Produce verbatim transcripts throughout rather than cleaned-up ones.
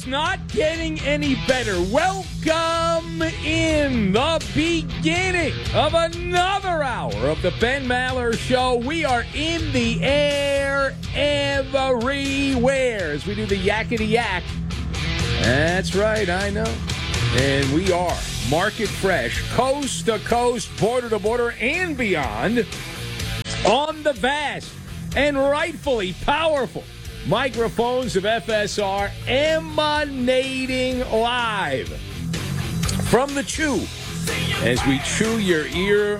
it's not getting any better. Welcome in the beginning of another hour of the Ben Maller Show. We are in the air everywhere as we do the yakety yak. That's right, I know. And we are market fresh, coast to coast, border to border, and beyond on the vast and rightfully powerful microphones of F S R, emanating live from the chew as we chew your ear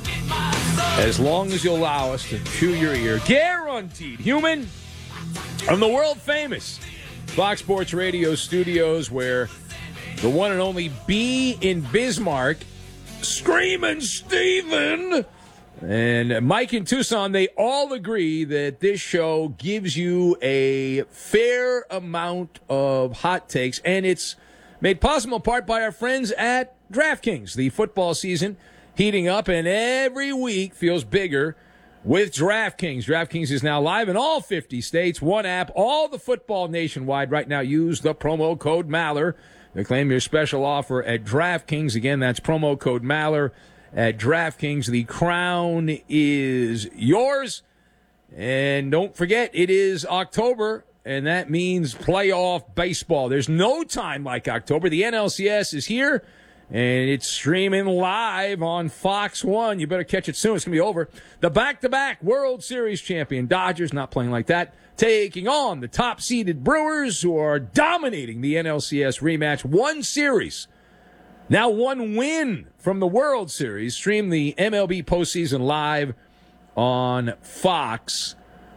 as long as you allow us to chew your ear. Guaranteed human from the world famous Fox Sports Radio studios, where the one and only B in Bismarck, Screaming Steven, and Mike in Tucson, they all agree that this show gives you a fair amount of hot takes, and it's made possible in part by our friends at DraftKings. The football season heating up, and every week feels bigger with DraftKings. DraftKings is now live in all fifty states, one app, all the football nationwide. Right now, use the promo code Maller to claim your special offer at DraftKings. Again, that's promo code Maller at DraftKings. The crown is yours. And don't forget, it is October, and that means playoff baseball. There's no time like October. The N L C S is here, and it's streaming live on Fox one. You better catch it soon. It's going to be over. The back-to-back World Series champion Dodgers, not playing like that, taking on the top-seeded Brewers, who are dominating the N L C S rematch. One series. Now one win from the World Series. Stream the M L B postseason live on Fox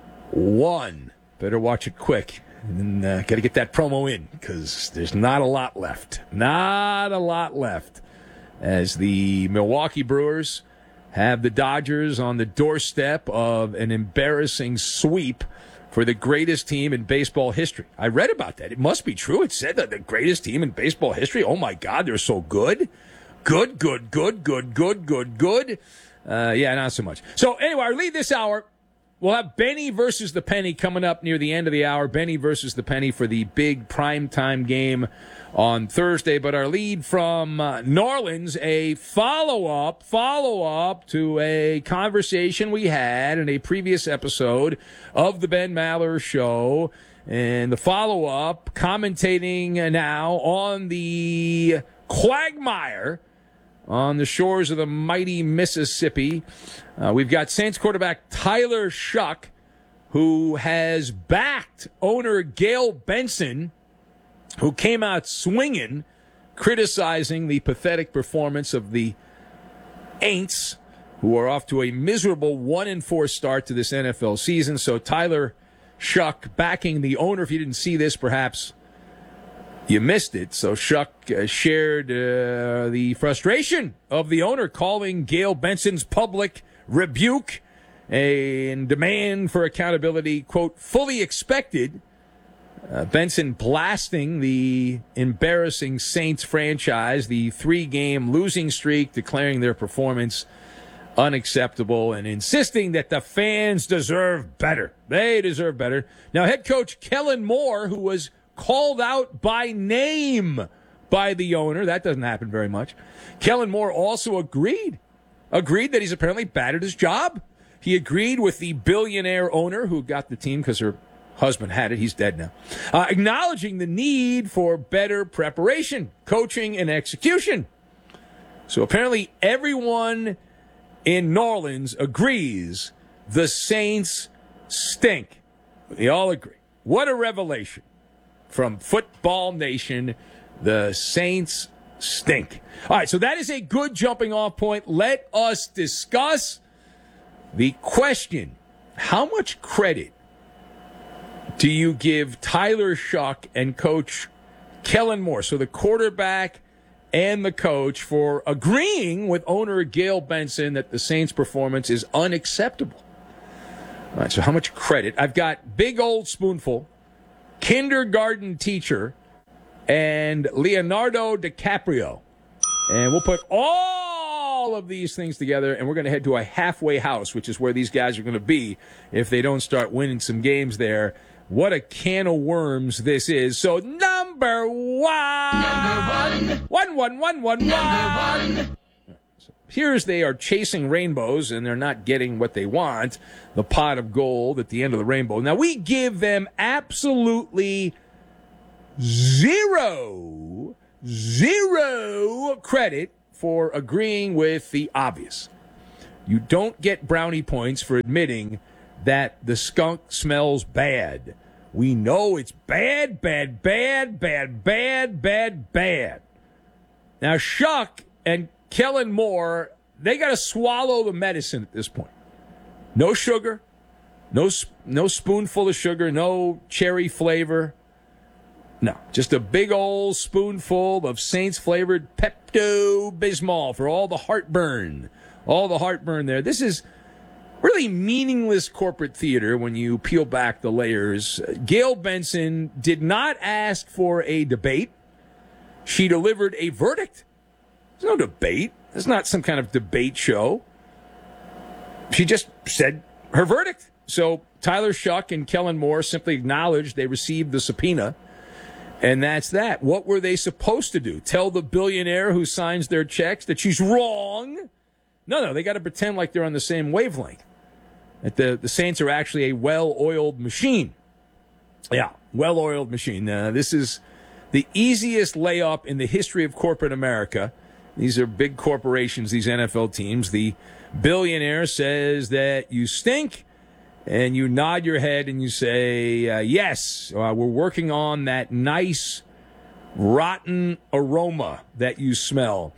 one. Better watch it quick. And uh, got to get that promo in because there's not a lot left. Not a lot left. As the Milwaukee Brewers have the Dodgers on the doorstep of an embarrassing sweep for the greatest team in baseball history. I read about that. It must be true. It said that the greatest team in baseball history. Oh, my God, they're so good. Good, good, good, good, good, good, good. Uh, yeah, not so much. So, anyway, our lead this hour, we'll have Benny versus the Penny coming up near the end of the hour. Benny versus the Penny for the big primetime game on Thursday. But our lead from uh, New Orleans, a follow-up, follow-up to a conversation we had in a previous episode of the Ben Maller Show. And the follow-up, commentating now on the quagmire on the shores of the mighty Mississippi. Uh, we've got Saints quarterback Tyler Shough, who has backed owner Gayle Benson, who came out swinging, criticizing the pathetic performance of the Aints, who are off to a miserable one and four start to this N F L season. So Tyler Shough backing the owner. If you didn't see this, perhaps you missed it. So Shough uh, shared uh, the frustration of the owner, calling Gayle Benson's public rebuke and demand for accountability, quote, fully expected. Uh, Benson blasting the embarrassing Saints franchise, the three-game losing streak, declaring their performance unacceptable and insisting that the fans deserve better. They deserve better. Now, head coach Kellen Moore, who was called out by name by the owner, that doesn't happen very much. Kellen Moore also agreed, agreed that he's apparently bad at his job. He agreed with the billionaire owner who got the team because her husband had it. He's dead now. Uh, acknowledging the need for better preparation, coaching, and execution. So apparently everyone in New Orleans agrees the Saints stink. They all agree. What a revelation from Football Nation. The Saints stink. All right, so that is a good jumping off point. Let us discuss the question. How much credit do you give Tyler Shough and Coach Kellen Moore, so the quarterback and the coach, for agreeing with owner Gayle Benson that the Saints' performance is unacceptable? All right, so how much credit? I've got big old spoonful, kindergarten teacher, and Leonardo DiCaprio. And we'll put all of these things together, and we're going to head to a halfway house, which is where these guys are going to be if they don't start winning some games there. What a can of worms this is. So number number one. Number one. One, one, one, one, number one. Here's they are chasing rainbows, and they're not getting what they want, the pot of gold at the end of the rainbow. Now, we give them absolutely zero, zero credit for agreeing with the obvious. You don't get brownie points for admitting that the skunk smells bad. We know it's bad, bad, bad, bad, bad, bad, bad. Now, Shuck and Kellen Moore, they got to swallow the medicine at this point. No sugar, no no spoonful of sugar, no cherry flavor. No, just a big old spoonful of Saints-flavored Pepto-Bismol for all the heartburn. All the heartburn there. This is really meaningless corporate theater when you peel back the layers. Gail Benson did not ask for a debate. She delivered a verdict. There's no debate. It's not some kind of debate show. She just said her verdict. So Tyler Shuck and Kellen Moore simply acknowledged they received the subpoena, and that's that. What were they supposed to do? Tell the billionaire who signs their checks that she's wrong? No, no, they got to pretend like they're on the same wavelength. That the, the Saints are actually a well-oiled machine. Yeah, well-oiled machine. Uh, this is the easiest layup in the history of corporate America. These are big corporations, these N F L teams. The billionaire says that you stink, and you nod your head and you say, uh, yes, uh, we're working on that nice, rotten aroma that you smell.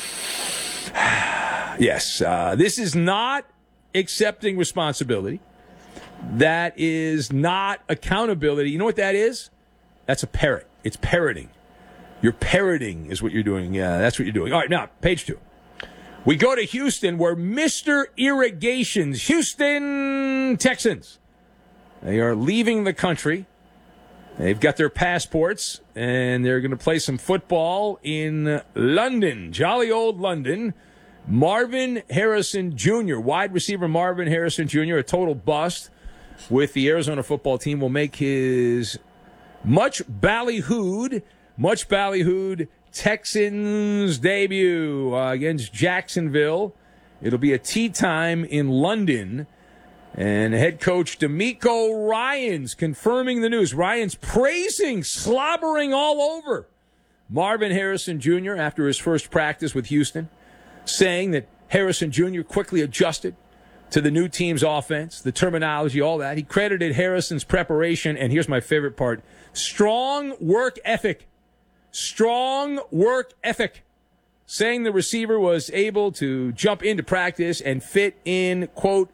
Yes, uh, this is not accepting responsibility. That is not accountability. You know what that is? That's a parrot. It's parroting. You're parroting is what you're doing. Yeah, that's what you're doing. All right, now, page two. We go to Houston, where Mister Irrigation's Houston Texans, they are leaving the country. They've got their passports, and they're going to play some football in London, jolly old London. Marvin Harrison Junior, wide receiver Marvin Harrison Junior, a total bust with the Arizona football team, will make his much ballyhooed, much ballyhooed Texans debut uh, against Jacksonville. It'll be a tea time in London. And head coach DeMeco Ryans confirming the news. Ryans praising, slobbering all over Marvin Harrison Junior after his first practice with Houston, saying that Harrison Junior quickly adjusted to the new team's offense, the terminology, all that. He credited Harrison's preparation, and here's my favorite part, strong work ethic. Strong work ethic. Saying the receiver was able to jump into practice and fit in, quote,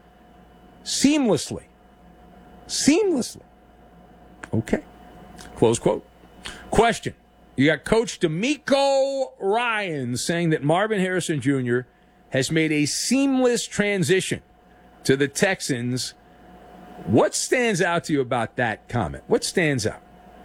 seamlessly. Seamlessly. Okay. Close quote. Question. You got Coach DeMeco Ryans saying that Marvin Harrison Junior has made a seamless transition to the Texans. What stands out to you about that comment? What stands out?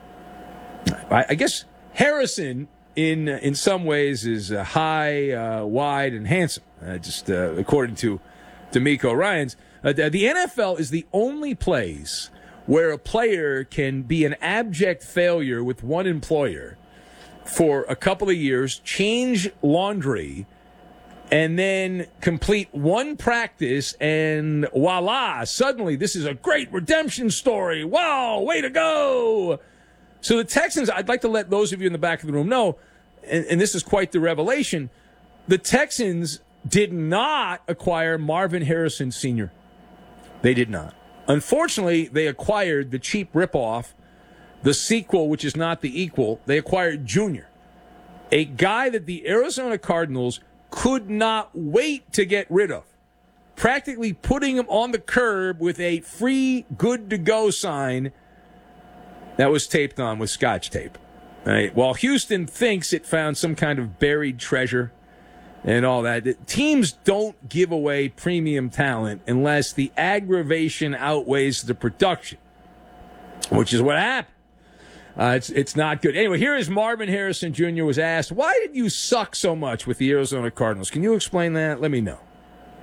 I, I guess Harrison, in in some ways, is uh, high, uh, wide, and handsome, uh, just uh, according to DeMeco Ryans. Uh, the, the N F L is the only place where a player can be an abject failure with one employer for a couple of years, change laundry, and then complete one practice, and voila, suddenly this is a great redemption story. Wow, way to go. So the Texans, I'd like to let those of you in the back of the room know, and, and this is quite the revelation, the Texans did not acquire Marvin Harrison Senior They did not. Unfortunately, they acquired the cheap ripoff, the sequel, which is not the equal. They acquired Junior, a guy that the Arizona Cardinals could not wait to get rid of, practically putting him on the curb with a free good-to-go sign that was taped on with Scotch tape. Right? While Houston thinks it found some kind of buried treasure and all that, teams don't give away premium talent unless the aggravation outweighs the production, which is what happened. Uh, it's it's not good. Anyway, here is Marvin Harrison Junior was asked, why did you suck so much with the Arizona Cardinals? Can you explain that? Let me know.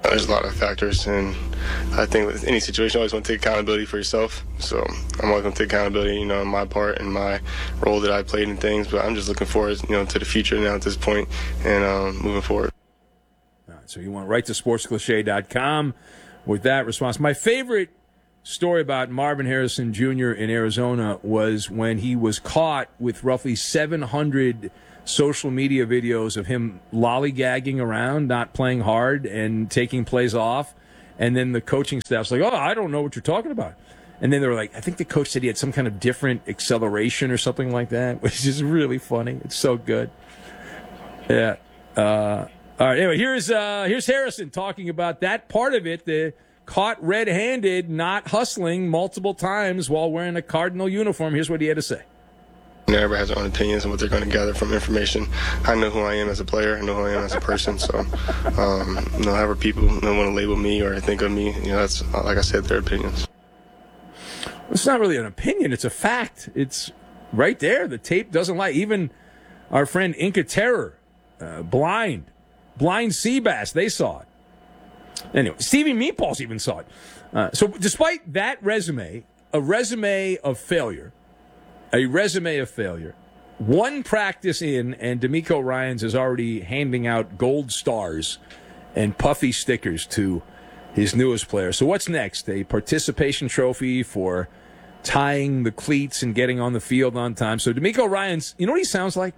There's a lot of factors, and I think with any situation, you always want to take accountability for yourself. So I'm always going to take accountability, you know, on my part and my role that I played in things. But I'm just looking forward, you know, to the future now at this point and um, moving forward. All right, so you want to write to sports cliche dot com with that response. My favorite story about Marvin Harrison Junior in Arizona was when he was caught with roughly seven hundred social media videos of him lollygagging around, not playing hard, and taking plays off. And then the coaching staff's like, oh, I don't know what you're talking about. And then they were like, I think the coach said he had some kind of different acceleration or something like that, which is really funny. It's so good. Yeah. Uh, all right. Anyway, here's uh, here's Harrison talking about that part of it, the caught red-handed, not hustling multiple times while wearing a Cardinal uniform. Here's what he had to say. Everybody has their own opinions and what they're going to gather from information. I know who I am as a player. I know who I am as a person. So, um, you know, however people want to label me or think of me, you know, that's, like I said, their opinions. It's not really an opinion. It's a fact. It's right there. The tape doesn't lie. Even our friend Inca Terror, uh, blind, blind Seabass, they saw it. Anyway, Stevie Meatballs even saw it. Uh, so despite that resume, a resume of failure, a resume of failure, one practice in, and D'Amico Ryans is already handing out gold stars and puffy stickers to his newest player. So what's next? A participation trophy for tying the cleats and getting on the field on time. So D'Amico Ryans, you know what he sounds like?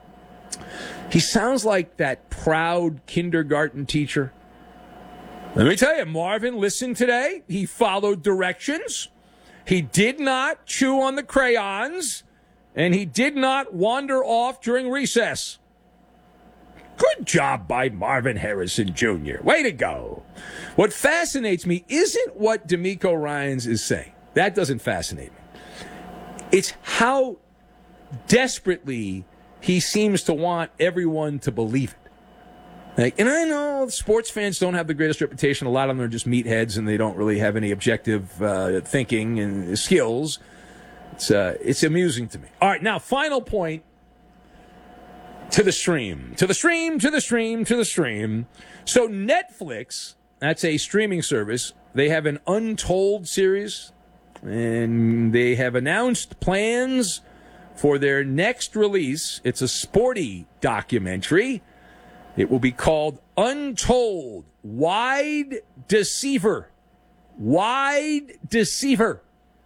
He sounds like that proud kindergarten teacher. Let me tell you, Marvin listened today. He followed directions. He did not chew on the crayons, and he did not wander off during recess. Good job by Marvin Harrison Junior Way to go. What fascinates me isn't what D'Amico Ryans is saying. That doesn't fascinate me. It's how desperately he seems to want everyone to believe it. Like, and I know sports fans don't have the greatest reputation. A lot of them are just meatheads, and they don't really have any objective uh, thinking and skills. It's uh, it's amusing to me. All right, now, final point. To the stream. To the stream, to the stream, to the stream. So Netflix, that's a streaming service, they have an Untold series, and they have announced plans for their next release. It's a sporty documentary. It will be called Untold Wide Deceiver. Wide Deceiver.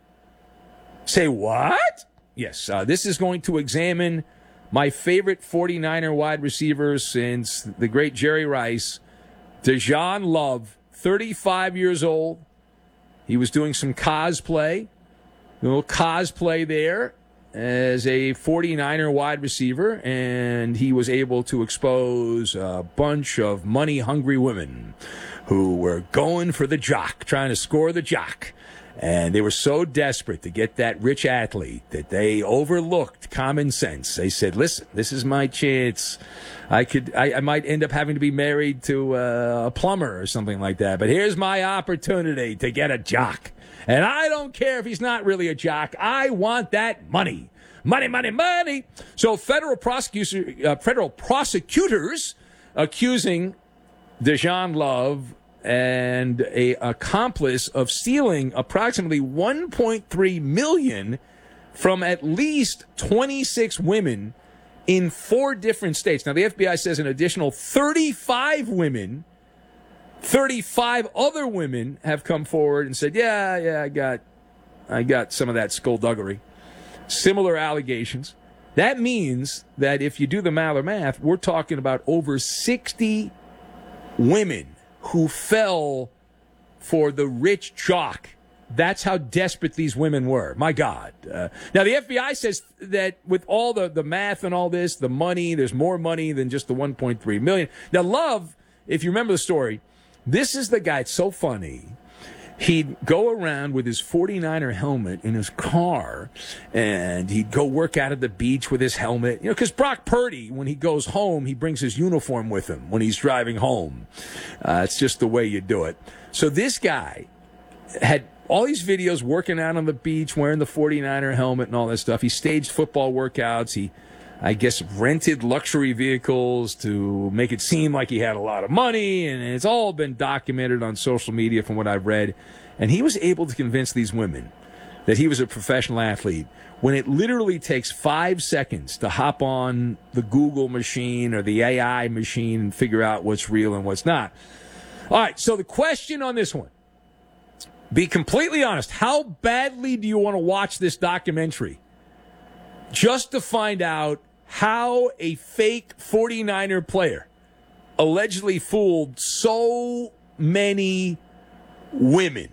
Say what? Yes, uh, this is going to examine my favorite forty-niner wide receiver since the great Jerry Rice, Dejan Love, thirty-five years old. He was doing some cosplay, a little cosplay there as a forty-niner wide receiver, and he was able to expose a bunch of money-hungry women who were going for the jock, trying to score the jock. And they were so desperate to get that rich athlete that they overlooked common sense. They said, listen, this is my chance. I could, I, I might end up having to be married to uh, a plumber or something like that. But here's my opportunity to get a jock. And I don't care if he's not really a jock. I want that money. Money, money, money. So federal prosecutor, uh, federal prosecutors accusing Dejan Love and a accomplice of stealing approximately one point three million dollars from at least twenty-six women in four different states. Now, the F B I says an additional thirty-five women, thirty-five other women have come forward and said, yeah, yeah, I got, I got some of that skullduggery. Similar allegations. That means that if you do the Maller math, we're talking about over sixty women who fell for the rich jock. That's how desperate these women were. My God. Uh, now, the F B I says that with all the, the math and all this, the money, there's more money than just the one point three million dollars. Now, Love, if you remember the story, this is the guy. It's so funny. He'd go around with his forty-niner helmet in his car, and he'd go work out at the beach with his helmet. You know, because Brock Purdy, when he goes home, he brings his uniform with him when he's driving home. Uh, it's just the way you do it. So this guy had all these videos working out on the beach, wearing the forty-niner helmet and all that stuff. He staged football workouts. He I guess, rented luxury vehicles to make it seem like he had a lot of money, and it's all been documented on social media from what I've read. And he was able to convince these women that he was a professional athlete when it literally takes five seconds to hop on the Google machine or the A I machine and figure out what's real and what's not. All right, so the question on this one, be completely honest, how badly do you want to watch this documentary just to find out how a fake 49er player allegedly fooled so many women?